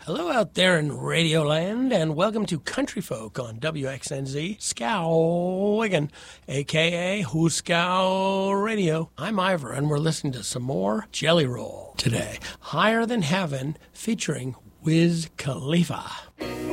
Hello out there in Radioland, and welcome to Country Folk on WXNZ Skowhegan, a.k.a. Hooskow Radio. I'm Ivor, and we're listening to some more Jelly Roll today. Higher Than Heaven, featuring Wiz Khalifa.